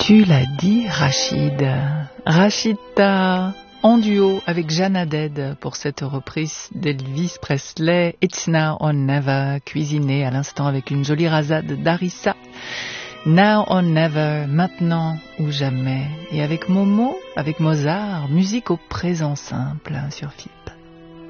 Tu l'as dit, Rachid. Rachida en duo avec Jeanne Haddad pour cette reprise d'Elvis Presley, It's Now or Never, cuisinée à l'instant avec une jolie rasade d'harissa. Now or Never, maintenant ou jamais. Et avec Momo, avec Mozart, musique au présent simple sur Philippe.